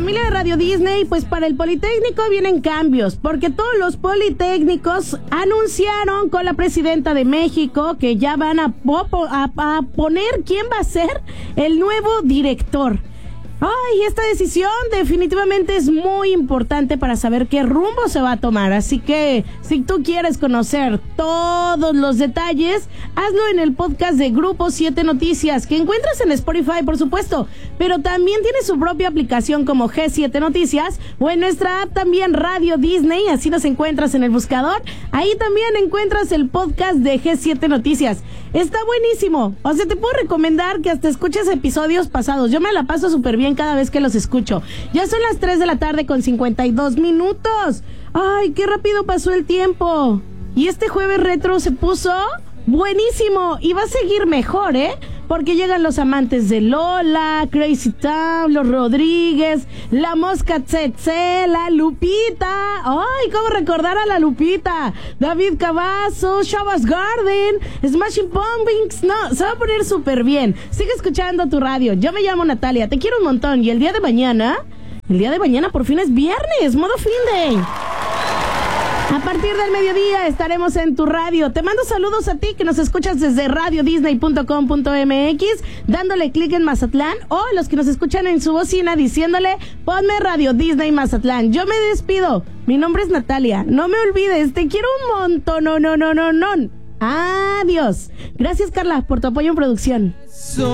familia de Radio Disney, pues para el Politécnico vienen cambios, porque todos los politécnicos anunciaron con la presidenta de México que ya van a poner quién va a ser el nuevo director. Ay, esta decisión definitivamente es muy importante para saber qué rumbo se va a tomar, así que si tú quieres conocer todos los detalles, hazlo en el podcast de Grupo 7 Noticias, que encuentras en Spotify, por supuesto, pero también tiene su propia aplicación como G7 Noticias, o en nuestra app también Radio Disney, así nos encuentras en el buscador, ahí también encuentras el podcast de G7 Noticias. Está buenísimo, o sea, te puedo recomendar que hasta escuches episodios pasados, yo me la paso súper bien cada vez que los escucho. Ya son las 3 de la tarde con 52 minutos. Ay, qué rápido pasó el tiempo. Y este jueves retro se puso buenísimo y va a seguir mejor, porque llegan los amantes de Lola, Crazy Town, los Rodríguez, la Mosca Tsetse, la Lupita. Ay, cómo recordar a la Lupita. David Cavazos, Shabazz Garden, Smashing Pumpkins. No, se va a poner súper bien. Sigue escuchando tu radio. Yo me llamo Natalia, te quiero un montón. Y el día de mañana por fin es viernes, modo fin de... A partir del mediodía estaremos en tu radio. Te mando saludos a ti que nos escuchas desde radiodisney.com.mx, dándole clic en Mazatlán, o los que nos escuchan en su bocina diciéndole ponme Radio Disney Mazatlán. Yo me despido. Mi nombre es Natalia. No me olvides, te quiero un montón. No. Adiós. Gracias, Carla, por tu apoyo en producción.